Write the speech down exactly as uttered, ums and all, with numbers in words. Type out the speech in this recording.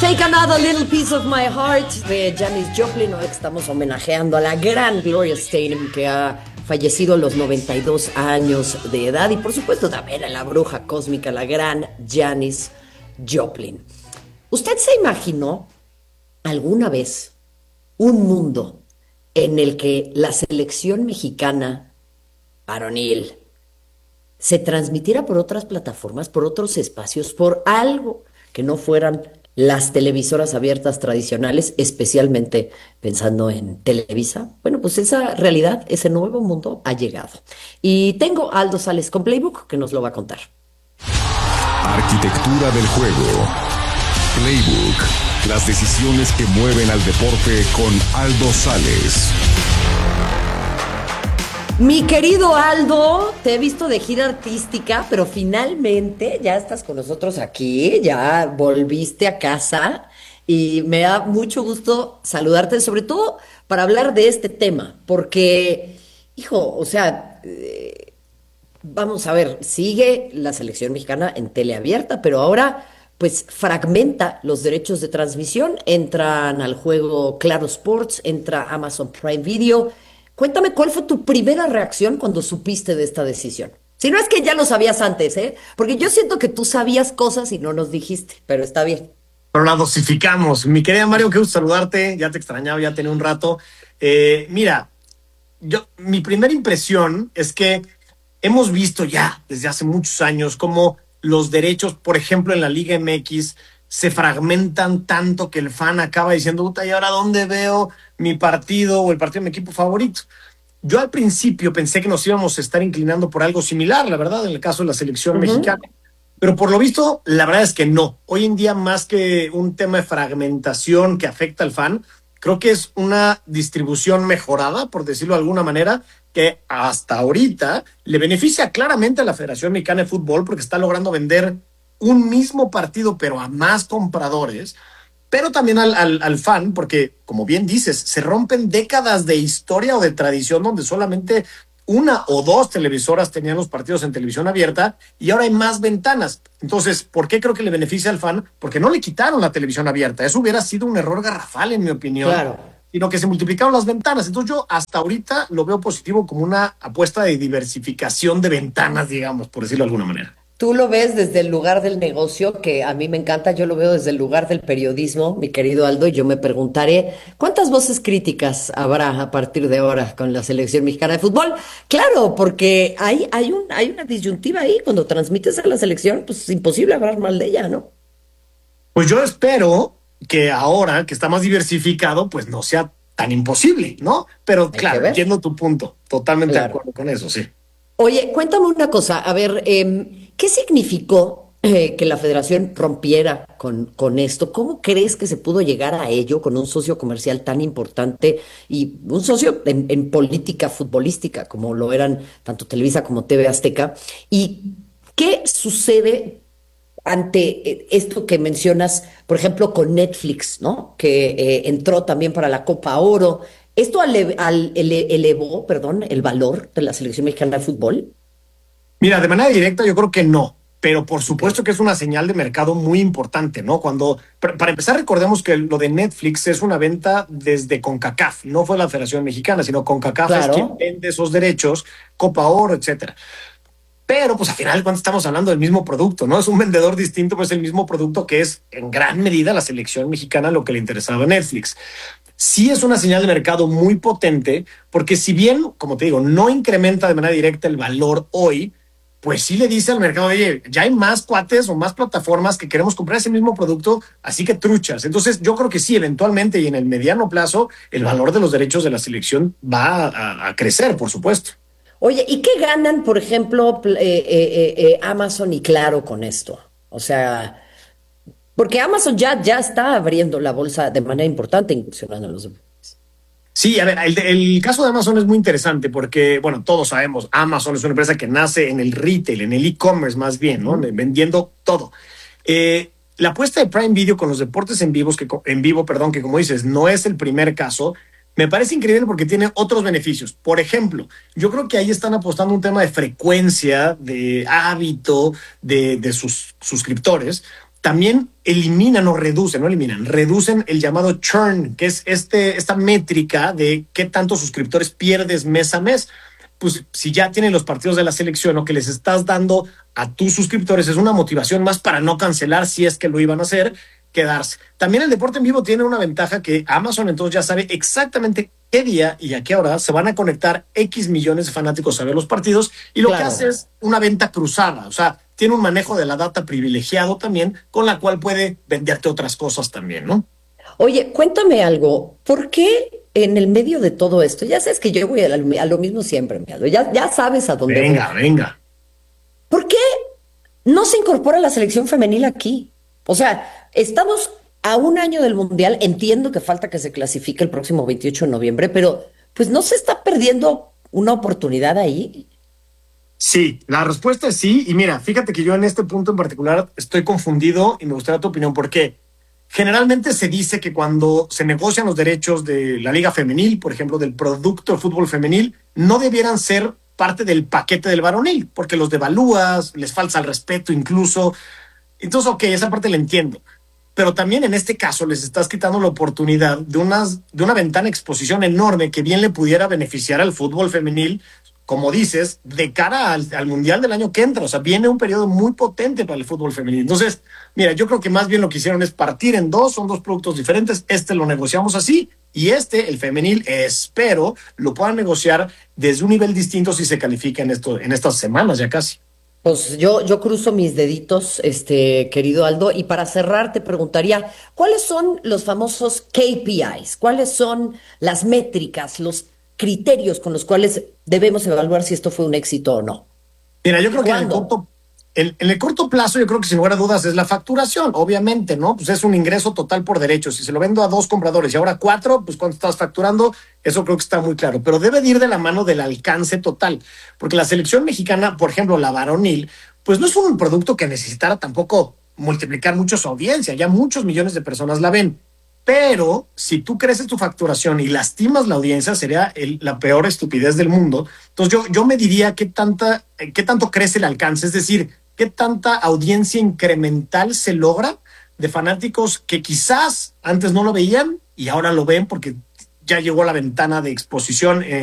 Take Another Little Piece of My Heart de Janis Joplin. Hoy estamos homenajeando a la gran Gloria Steinem, que ha fallecido a los noventa y dos años de edad, y por supuesto también a la bruja cósmica, la gran Janis Joplin. ¿Usted se imaginó alguna vez un mundo en el que la selección mexicana varonil se transmitiera por otras plataformas, por otros espacios, por algo que no fueran las televisoras abiertas tradicionales, especialmente pensando en Televisa? Bueno, pues esa realidad, ese nuevo mundo ha llegado. Y tengo a Aldo Sales con Playbook, que nos lo va a contar. Arquitectura del juego. Playbook. Las decisiones que mueven al deporte con Aldo Sales. Mi querido Aldo, te he visto de gira artística, pero finalmente ya estás con nosotros aquí, ya volviste a casa y me da mucho gusto saludarte, sobre todo para hablar de este tema, porque, hijo, o sea, eh, vamos a ver, sigue la selección mexicana en teleabierta, pero ahora pues fragmenta los derechos de transmisión, entran al juego Claro Sports, entra Amazon Prime Video. Cuéntame, ¿cuál fue tu primera reacción cuando supiste de esta decisión? Si no es que ya lo sabías antes, ¿eh? Porque yo siento que tú sabías cosas y no nos dijiste, pero está bien. Pero la dosificamos. Mi querida Mario, qué gusto saludarte. Ya te extrañaba, ya tenía un rato. Eh, mira, yo, mi primera impresión es que hemos visto ya desde hace muchos años cómo los derechos, por ejemplo, en la Liga M X, se fragmentan tanto que el fan acaba diciendo, puta, ¿y ahora dónde veo mi partido o el partido de mi equipo favorito? Yo al principio pensé que nos íbamos a estar inclinando por algo similar, la verdad, en el caso de la selección uh-huh. mexicana. Pero por lo visto, la verdad es que no. Hoy en día, más que un tema de fragmentación que afecta al fan, creo que es una distribución mejorada, por decirlo de alguna manera, que hasta ahorita le beneficia claramente a la Federación Mexicana de Fútbol porque está logrando vender un mismo partido, pero a más compradores, pero también al, al, al fan, porque, como bien dices, se rompen décadas de historia o de tradición donde solamente una o dos televisoras tenían los partidos en televisión abierta y ahora hay más ventanas. Entonces, ¿por qué creo que le beneficia al fan? Porque no le quitaron la televisión abierta. Eso hubiera sido un error garrafal, en mi opinión. Claro. Sino que se multiplicaron las ventanas. Entonces yo hasta ahorita lo veo positivo como una apuesta de diversificación de ventanas, digamos, por decirlo de alguna manera. Tú lo ves desde el lugar del negocio, que a mí me encanta. Yo lo veo desde el lugar del periodismo, mi querido Aldo, y yo me preguntaré, ¿cuántas voces críticas habrá a partir de ahora con la selección mexicana de fútbol? Claro, porque hay, hay, un, hay una disyuntiva ahí. Cuando transmites a la selección, pues es imposible hablar mal de ella, ¿no? Pues yo espero que ahora, que está más diversificado, pues no sea tan imposible, ¿no? Pero Hay claro, entiendo tu punto. Totalmente claro. de acuerdo con eso, sí. Oye, cuéntame una cosa, a ver, eh, ¿qué significó eh, que la federación rompiera con, con esto? ¿Cómo crees que se pudo llegar a ello con un socio comercial tan importante y un socio en, en política futbolística como lo eran tanto Televisa como T V Azteca? ¿Y qué sucede ante esto que mencionas, por ejemplo, con Netflix, ¿no? Que eh, entró también para la Copa Oro? ¿Esto ale, al, ele, elevó, perdón, el valor de la selección mexicana de fútbol? Mira, de manera directa yo creo que no, pero por supuesto que es una señal de mercado muy importante, ¿no? Cuando, para empezar, recordemos que lo de Netflix es una venta desde CONCACAF, no fue la Federación Mexicana, sino CONCACAF claro. Es quien vende esos derechos, Copa Oro, etcétera. Pero, pues, al final, cuando estamos hablando del mismo producto, ¿no? Es un vendedor distinto, pues, el mismo producto que es, en gran medida, la selección mexicana, lo que le interesaba a Netflix. Sí es una señal de mercado muy potente, porque si bien, como te digo, no incrementa de manera directa el valor hoy, pues sí le dice al mercado, oye, ya hay más cuates o más plataformas que queremos comprar ese mismo producto, así que truchas. Entonces, yo creo que sí, eventualmente y en el mediano plazo, el valor de los derechos de la selección va a, a crecer, por supuesto. Oye, ¿y qué ganan, por ejemplo, eh, eh, eh, Amazon y Claro con esto? O sea, porque Amazon ya, ya está abriendo la bolsa de manera importante, incursionando en los deportes. Sí, a ver, el, el caso de Amazon es muy interesante porque, bueno, todos sabemos, Amazon es una empresa que nace en el retail, en el e-commerce más bien, ¿no? Mm. Vendiendo todo. Eh, la apuesta de Prime Video con los deportes en, vivos que, en vivo, perdón, que como dices, no es el primer caso, me parece increíble porque tiene otros beneficios. Por ejemplo, yo creo que ahí están apostando un tema de frecuencia, de hábito de, de sus suscriptores. también eliminan o reducen, no eliminan, reducen el llamado churn, que es este, esta métrica de qué tantos suscriptores pierdes mes a mes. Pues si ya tienen los partidos de la selección o que les estás dando a tus suscriptores, es una motivación más para no cancelar si es que lo iban a hacer, quedarse. También el deporte en vivo tiene una ventaja que Amazon entonces ya sabe exactamente qué día y a qué hora se van a conectar X millones de fanáticos a ver los partidos y lo claro. que hace es una venta cruzada, o sea, tiene un manejo de la data privilegiado también con la cual puede venderte otras cosas también, ¿no? Oye, cuéntame algo, ¿por qué en el medio de todo esto, ya sabes que yo voy a, la, a lo mismo siempre, ya, ya sabes a dónde venga, voy? Venga, venga. ¿Por qué no se incorpora la selección femenil aquí? O sea, estamos a un año del Mundial, entiendo que falta que se clasifique el próximo veintiocho de noviembre, pero pues no se está perdiendo una oportunidad ahí. Sí, la respuesta es sí, y mira, fíjate que yo en este punto en particular estoy confundido y me gustaría tu opinión, porque generalmente se dice que cuando se negocian los derechos de la liga femenil, por ejemplo, del producto de fútbol femenil, no debieran ser parte del paquete del varonil, porque los devalúas, les falta el respeto incluso. Entonces, ok, esa parte la entiendo. Pero también en este caso les estás quitando la oportunidad de, unas, de una ventana de exposición enorme que bien le pudiera beneficiar al fútbol femenil, como dices, de cara al, al Mundial del año que entra. O sea, viene un periodo muy potente para el fútbol femenil. Entonces, mira, yo creo que más bien lo que hicieron es partir en dos, son dos productos diferentes. Este lo negociamos así y este, el femenil, espero, lo puedan negociar desde un nivel distinto si se califica en, esto, en estas semanas ya casi. Pues yo, yo cruzo mis deditos, este, querido Aldo, y para cerrar te preguntaría, ¿cuáles son los famosos K P Is? ¿Cuáles son las métricas, los criterios con los cuales debemos evaluar si esto fue un éxito o no? Mira, yo creo que en el, corto, en, en el corto plazo, yo creo que sin lugar a dudas es la facturación, obviamente, ¿no? Pues es un ingreso total por derechos. Si se lo vendo a dos compradores y ahora cuatro, pues ¿cuánto estás facturando? Eso creo que está muy claro. Pero debe de ir de la mano del alcance total. Porque la selección mexicana, por ejemplo, la varonil, pues no es un producto que necesitara tampoco multiplicar mucho su audiencia. Ya muchos millones de personas la ven. Pero si tú creces tu facturación y lastimas la audiencia, sería el, la peor estupidez del mundo. Entonces yo, yo me diría qué, tanta, qué tanto crece el alcance, es decir, qué tanta audiencia incremental se logra de fanáticos que quizás antes no lo veían y ahora lo ven porque ya llegó la ventana de exposición. Eh,